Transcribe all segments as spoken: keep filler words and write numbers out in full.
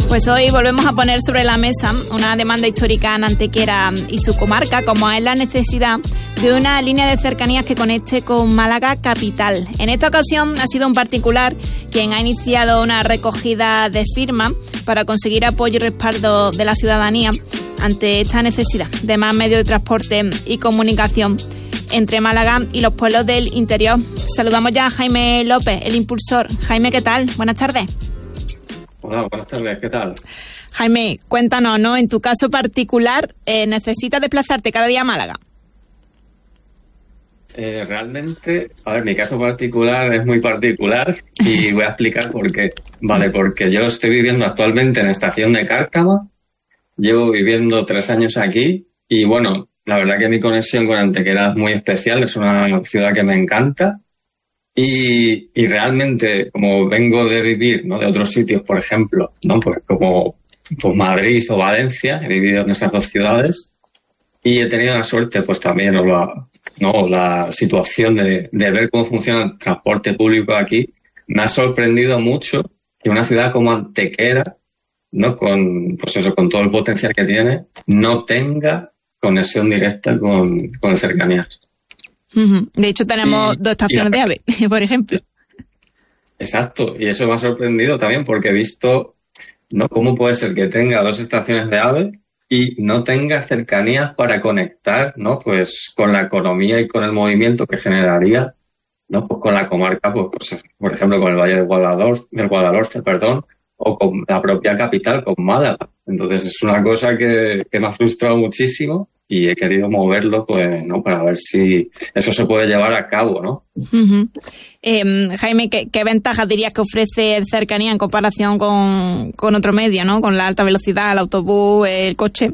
Pues hoy volvemos a poner sobre la mesa una demanda histórica en Antequera y su comarca, como es la necesidad de una línea de cercanías que conecte con Málaga capital. En esta ocasión ha sido un particular quien ha iniciado una recogida de firmas para conseguir apoyo y respaldo de la ciudadanía ante esta necesidad de más medios de transporte y comunicación entre Málaga y los pueblos del interior. Saludamos ya a Jaime López, el impulsor. Jaime, ¿qué tal? Buenas tardes. Hola, buenas tardes, ¿qué tal? Jaime, cuéntanos, ¿no? En tu caso particular, eh, ¿necesitas desplazarte cada día a Málaga? Eh, realmente, a ver, mi caso particular es muy particular y voy a explicar por qué. Vale, porque yo estoy viviendo actualmente en Estación de Cárcama, llevo viviendo tres años aquí y bueno, la verdad que mi conexión con Antequera es muy especial, es una ciudad que me encanta. Y, y realmente, como vengo de vivir, ¿no?, de otros sitios, por ejemplo, ¿no?, pues como pues Madrid o Valencia, he vivido en esas dos ciudades y he tenido la suerte, pues también, o la, ¿no?, la situación de, de ver cómo funciona el transporte público aquí. Me ha sorprendido mucho que una ciudad como Antequera, ¿no?, con, pues eso, con todo el potencial que tiene, no tenga conexión directa con, con el cercanías. De hecho, tenemos y, dos estaciones de AVE, por ejemplo. Exacto, y eso me ha sorprendido también porque he visto, ¿no?, cómo puede ser que tenga dos estaciones de AVE y no tenga cercanías para conectar, ¿no?, pues con la economía y con el movimiento que generaría, ¿no?, pues con la comarca, pues, pues por ejemplo, con el Valle del Guadalhorce, del Guadalhorce, perdón, o con la propia capital, con Málaga. Entonces es una cosa que, que me ha frustrado muchísimo y he querido moverlo, pues, ¿no?, para ver si eso se puede llevar a cabo, ¿no? Uh-huh. Eh, Jaime, ¿qué, ¿qué ventajas dirías que ofrece el cercanía en comparación con, con otro medio, ¿no?, con la alta velocidad, el autobús, el coche?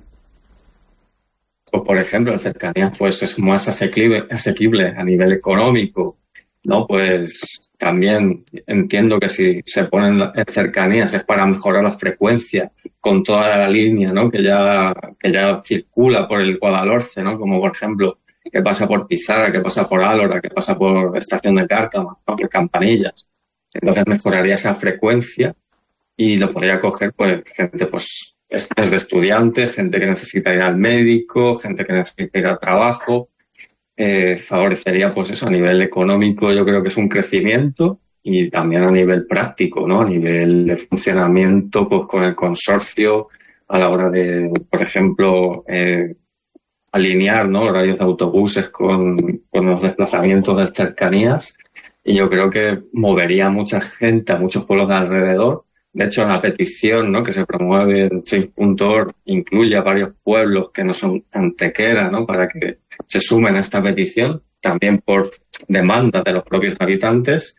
Pues, por ejemplo, el cercanía, pues, es más asequible, asequible a nivel económico, ¿no? Pues también entiendo que si se ponen en cercanías es para mejorar la frecuencia con toda la línea, ¿no?, que ya que ya circula por el Guadalhorce, ¿no?, como por ejemplo que pasa por Pizarra, que pasa por Álora, que pasa por Estación de Cártama, ¿no?, por Campanillas. Entonces mejoraría esa frecuencia y lo podría coger, pues, gente, pues, desde estudiantes, gente que necesita ir al médico, gente que necesita ir al trabajo. Eh, favorecería, pues eso, a nivel económico yo creo que es un crecimiento y también a nivel práctico, ¿no?, a nivel de funcionamiento, pues con el consorcio a la hora de, por ejemplo, eh, alinear, ¿no?, horarios de autobuses con, con los desplazamientos de cercanías, y yo creo que movería a mucha gente, a muchos pueblos de alrededor. De hecho, la petición, ¿no?, que se promueve en change punto org incluye a varios pueblos que no son Antequera, ¿no?, para que se sumen a esta petición, también por demanda de los propios habitantes,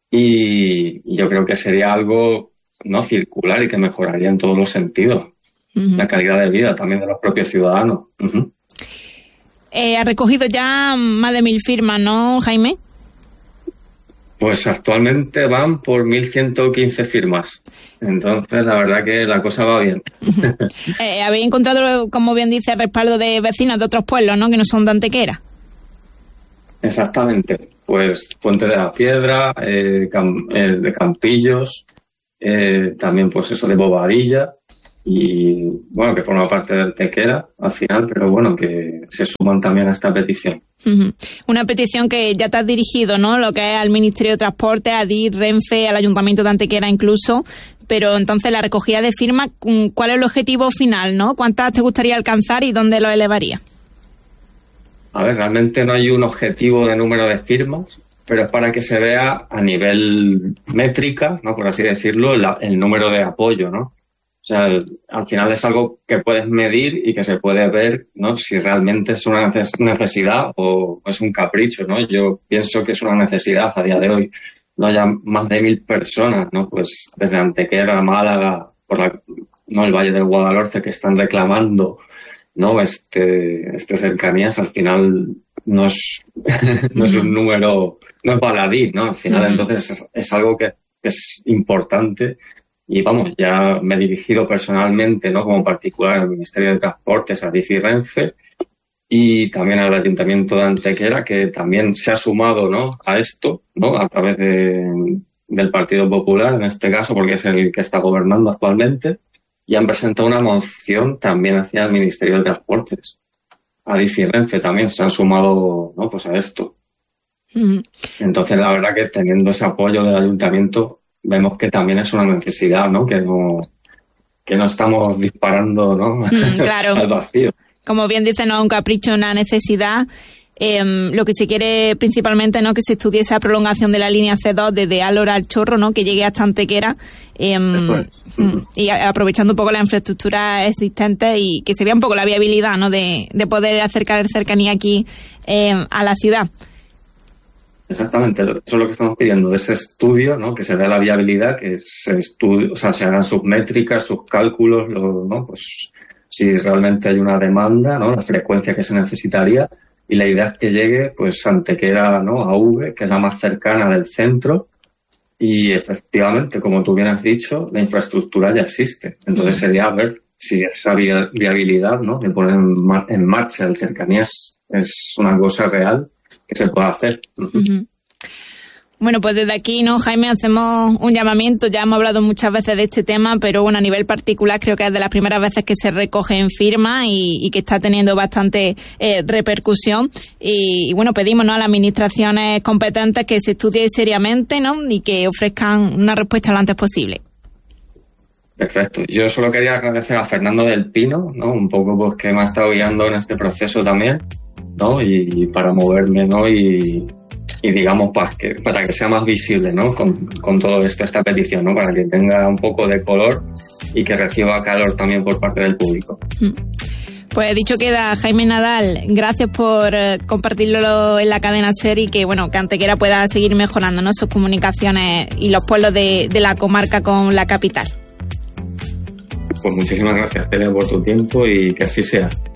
y yo creo que sería algo, ¿no?, circular y que mejoraría en todos los sentidos. Uh-huh. La calidad de vida también de los propios ciudadanos. Uh-huh. Eh, ha recogido ya más de mil firmas, ¿no, Jaime? Pues actualmente van por mil ciento quince firmas. Entonces, la verdad que la cosa va bien. eh, ¿Habéis encontrado, como bien dice, el respaldo de vecinos de otros pueblos, ¿no?, que no son de Antequera? Exactamente. Pues Puente de la Piedra, eh, Cam, eh, de Campillos, eh, también pues eso de Bobadilla, y bueno, que forma parte de Antequera al final, pero bueno, que se suman también a esta petición. Uh-huh. Una petición que ya te has dirigido, ¿no?, lo que es al Ministerio de Transporte, a Adif, Renfe, al Ayuntamiento de Antequera incluso, pero entonces la recogida de firmas, ¿cuál es el objetivo final, no? ¿Cuántas te gustaría alcanzar y dónde lo elevaría? A ver, realmente no hay un objetivo de número de firmas, pero es para que se vea a nivel métrica, ¿no?, por así decirlo, la, el número de apoyo, ¿no? O sea, al final es algo que puedes medir y que se puede ver, ¿no?, si realmente es una necesidad o es un capricho, ¿no? Yo pienso que es una necesidad a día de hoy. No haya más de mil personas, ¿no?, pues desde Antequera, Málaga, por la, no el Valle del Guadalhorce, que están reclamando, ¿no?, este, este cercanías. Al final no es, no es un número, no es baladí, ¿no? Al final, uh-huh. Entonces es, es algo que es importante. Y vamos, ya me he dirigido personalmente, ¿no?, como particular al Ministerio de Transportes, a Adif y Renfe, y también al Ayuntamiento de Antequera, que también se ha sumado, ¿no?, a esto, ¿no?, a través de, del Partido Popular, en este caso, porque es el que está gobernando actualmente. y han presentado una moción también hacia el Ministerio de Transportes. Adif y Renfe también se han sumado, ¿no?, pues a esto. Uh-huh. Entonces, la verdad que teniendo ese apoyo del ayuntamiento, vemos que también es una necesidad, ¿no?, que no, que no estamos disparando, ¿no?, mm, claro. al vacío. Como bien dice, no es un capricho, una necesidad. Eh, lo que se quiere principalmente, ¿no?, que se estudie esa prolongación de la línea C dos desde Álora al Chorro, ¿no?, que llegue hasta Antequera, eh, uh-huh. y aprovechando un poco las infraestructuras existentes y que se vea un poco la viabilidad, ¿no?, de, de poder acercar cercanía aquí eh, a la ciudad. Exactamente, eso es lo que estamos pidiendo, de ese estudio, ¿no?, que se dé la viabilidad, que se estudie, o sea, se hagan sus métricas, sus cálculos, lo, ¿no?, pues si realmente hay una demanda, ¿no?, la frecuencia que se necesitaría. Y la idea es que llegue, pues, Antequera, ¿no?, a V, que es la más cercana del centro. Y efectivamente, como tú bien has dicho, la infraestructura ya existe. Entonces sería ver si esa viabilidad, ¿no?, de poner en, mar- en marcha el cercanías es una cosa real que se pueda hacer. Uh-huh. Bueno, pues desde aquí, ¿no, Jaime? Hacemos un llamamiento. Ya hemos hablado muchas veces de este tema, pero bueno, a nivel particular creo que es de las primeras veces que se recogen firmas y, y que está teniendo bastante eh, repercusión. Y, y bueno, pedimos, ¿no?, a las administraciones competentes que se estudie seriamente, ¿no?, y que ofrezcan una respuesta lo antes posible. Perfecto. Yo solo quería agradecer a Fernando del Pino, ¿no?, un poco pues que me ha estado guiando en este proceso también, ¿no?, y, y para moverme, ¿no?, y y digamos para que, para que sea más visible, ¿no?, con, con todo esto, esta petición, ¿no?, para que tenga un poco de color y que reciba calor también por parte del público. Pues dicho queda, Jaime Nadal, gracias por eh, compartirlo en la cadena SER y que, bueno, que Antequera pueda seguir mejorando, ¿no?, sus comunicaciones y los pueblos de, de la comarca con la capital. Pues muchísimas gracias, Tere, por tu tiempo y que así sea.